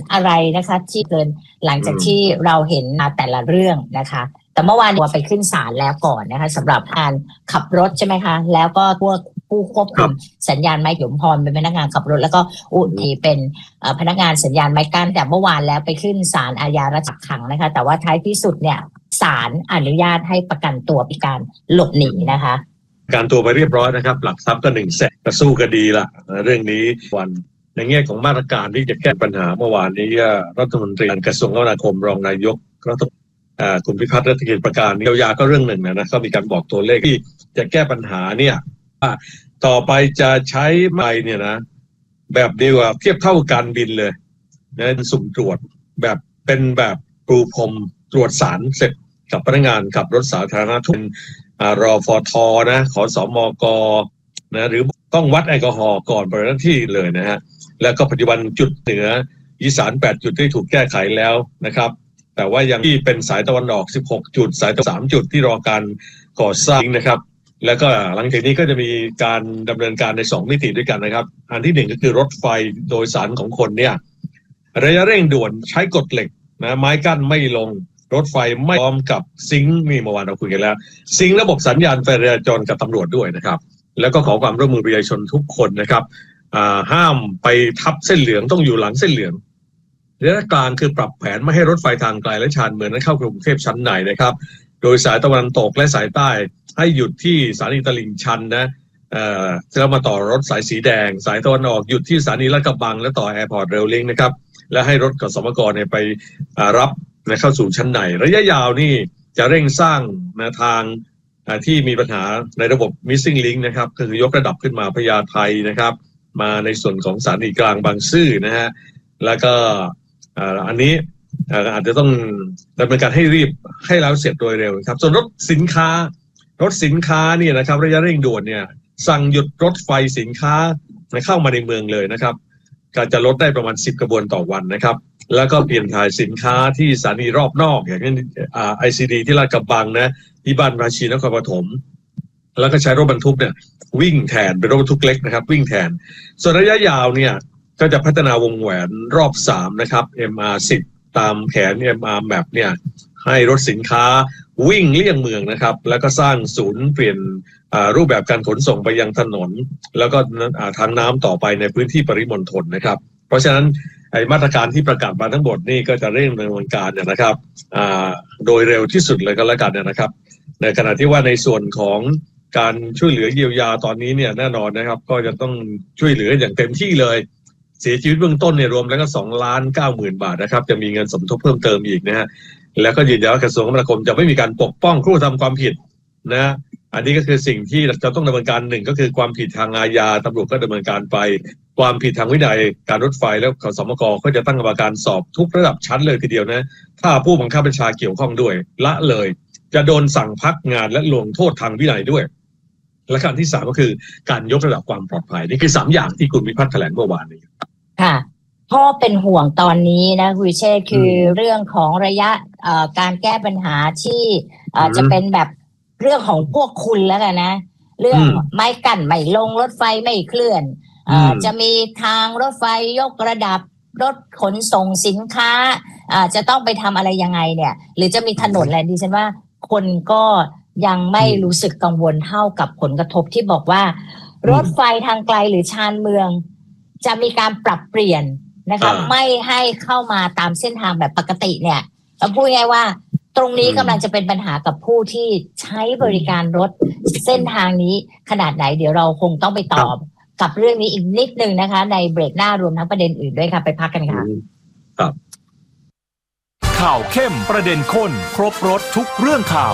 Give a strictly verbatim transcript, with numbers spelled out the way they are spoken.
อะไรนะคะที่เกินหลังจากที่เราเห็นมาแต่ละเรื่องนะคะแต่เมื่อวานเราไปขึ้นศาลแล้วก่อนนะคะสำหรับการขับรถใช่ไหมคะแล้วก็พวกผู้ควบคุมสัญญาณไม้หยมพรเป็นพนักงานขับรถแล้วก็อุทีเป็นพนักงานสัญญาณไม้กั้นแต่เมื่อวานแล้วไปขึ้นศาลอาญารัชขังนะคะแต่ว่าท้ายที่สุดเนี่ยศาลอนุญาตให้ประกันตัวเป็นการหลบหนีนะคะการตัวไปเรียบร้อยนะครับหลักทรัพย์ก็หนึ่งแสนก็สู้คดีละเรื่องนี้วันในแง่ของมาตรการที่จะแก้ปัญหาเมื่อวานนี้รัฐมนตรีกระทรวงคมนาคมรองนายกรัฐมนตรีคุณพิพัฒน์รัตนกิจประการเยียวยาก็เรื่องหนึ่งนะนะเขามีการบอกตัวเลขที่จะแก้ปัญหาเนี่ยต่อไปจะใช้ไม่เนี่ยนะแบบเดียวกับเทียบเท่าการบินเลยนะสุ่มตรวจแบบเป็นแบบปูพรมตรวจสารเสร็จกับพนักงานขับรถสาธารณะทุนรอฟทนะขอสมกนะหรือต้องวัดแอลกอฮอล์ก่อนปฏิบัติหน้าที่เลยนะฮะแล้วก็ปัจจุบันจุดเหนืออีสานแปดจุดที่ถูกแก้ไขแล้วนะครับแต่ว่ายังที่เป็นสายตะวันออกสิบหกจุดสายตะวันสามจุดที่รอการก่อสร้างนะครับแล้วก็หลังจากนี้ก็จะมีการดำเนินการในสองมิติด้วยกันนะครับอันที่หนึ่งก็คือรถไฟโดยสารของคนเนี่ยระยะเร่งด่วนใช้กฎเหล็กนะไม้กั้นไม่ลงรถไฟไม่พร้อมกับซิงค์นี่เมื่อวานเราคุยกันแล้วซิงค์ระบบสัญญาณไฟจราจรกับตำรวจด้วยนะครับแล้วก็ขอความร่วมมือประชาชนทุกคนนะครับห้ามไปทับเส้นเหลืองต้องอยู่หลังเส้นเหลืองระยะกลางคือปรับแผนไม่ให้รถไฟทางไกลและชานเมืองนั้นเข้ากรุงเทพชั้นในนะครับโดยสายตะวันตกและสายใต้ให้หยุดที่สถานีตลิ่งชันนะเอ่อแล้วมาต่อรถสายสีแดงสายตะวันออกหยุดที่สถานีลาดกระบังและต่อแอร์พอร์ตเรลลิงนะครับและให้รถขสมกเนี่ยไปรับเข้าสู่ชั้นในระยะยาวนี่จะเร่งสร้างนะทางที่มีปัญหาในระบบ missing link นะครับคือยกระดับขึ้นมาพญาไทนะครับมาในส่วนของสถานีกลางบางซื่อนะฮะแล้วก็อันนี้อาจจะต้องดำเนินการให้รีบให้แล้วเสร็จโดยเร็วครับส่วนรถสินค้ารถสินค้าเนี่ยนะครับระยะเร่งด่วนเนี่ยสั่งหยุดรถไฟสินค้าเข้ามาในเมืองเลยนะครับการจะลดได้ประมาณสิบกระบวนต่อวันนะครับแล้วก็เปลี่ยนถ่ายสินค้าที่สถานีรอบนอกอย่างเช่นอ่า ไอ ซี ดี ที่ลาดกระบังนะที่บ้านภาชีนครปฐมแล้วก็ใช้รถบรรทุกเนี่ยวิ่งแทนเป็นรถบรรทุกเล็กนะครับวิ่งแทนส่วนระยะยาวเนี่ยก็จะพัฒนาวงแหวนรอบสามนะครับ เอ็ม อาร์ สิบ ตามแผน เอ็ม อาร์ Map เนี่ยให้รถสินค้าวิ่งเลี่ยงเมืองนะครับแล้วก็สร้างศูนย์เปลี่ยนรูปแบบการขนส่งไปยังถนนแล้วก็ทางน้ำต่อไปในพื้นที่ปริมณฑลนะครับเพราะฉะนั้นไอ้มาตรการที่ประกาศมาทั้งหมดนี่ก็จะเร่งดำเนินการเนี่ยนะครับโดยเร็วที่สุดเลยก็แล้วกันนะครับในขณะที่ว่าในส่วนของการช่วยเหลือเยียวยาตอนนี้เนี่ยแน่นอนนะครับก็จะต้องช่วยเหลืออย่างเต็มที่เลยเสียชีวิตเบื้องต้นเนี่ยรวมแล้วก็สองล้านเก้าหมื่นบาทนะครับจะมีเงินสมทบเพิ่มเติมอีกนะฮะแล้วก็ยืนยันว่ากระทรวงคมนาคมจะไม่มีการปกป้องผู้ทำความผิดนะอันนี้ก็คือสิ่งที่จะต้องดำเนินการหนึ่งก็คือความผิดทางอาญาตำรวจก็ดำเนินการไปความผิดทางวินัยการรถไฟแล้วขสมกก็จะตั้งกรรมการสอบทุกระดับชั้นเลยทีเดียวนะถ้าผู้บังคับบัญชาเกี่ยวข้องด้วยละเลยจะโดนสั่งพักงานและลงโทษทางวินัยด้วยและขั้นที่สามก็คือการยกระดับความปลอดภัยนี่คือสามอย่างที่คุณวิพัฒน์แถลงเมื่อวานนี้ค่ะพ่อเป็นห่วงตอนนี้นะคุณเชษคือเรื่องของระยะการแก้ปัญหาที่จะเป็นแบบเรื่องของพวกคุณแล้วกันนะเรื่องไม้กั้นไม่ลงรถไฟไม่เคลื่อนจะมีทางรถไฟยกระดับรถขนส่งสินค้าจะต้องไปทำอะไรยังไงเนี่ยหรือจะมีถนนอะไรดิฉันว่าคนก็ยังไม่รู้สึกกังวลเท่ากับผลกระทบที่บอกว่ารถไฟทางไกลหรือชานเมืองจะมีการปรับเปลี่ยนนะคะไม่ให้เข้ามาตามเส้นทางแบบปกติเนี่ยเราพูดง่ายว่าตรงนี้กำลังจะเป็นปัญหากับผู้ที่ใช้บริการรถเส้นทางนี้ขนาดไหนเดี๋ยวเราคงต้องไปตอบกับเรื่องนี้อีกนิดนึงนะคะในเบรกหน้ารวมทั้งประเด็นอื่นด้วยค่ะไปพักกันค่ะข่าวเข้มประเด็นข้นครบรสทุกเรื่องข่าว